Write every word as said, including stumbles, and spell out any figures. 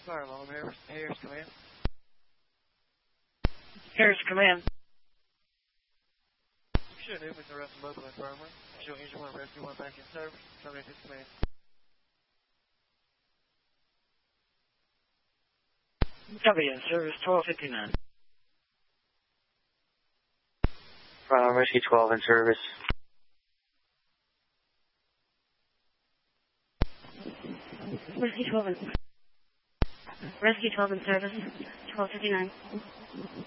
Fire alarm, Harris, Harris, come in. Harris, come in. You should have with the rest of local infirmary. Show engine one, rescue one back in service. Terminate this command. W, service twelve fifty-nine. Fire rescue twelve in service. Rescue twelve in, Rescue twelve in service, twelve fifty-nine.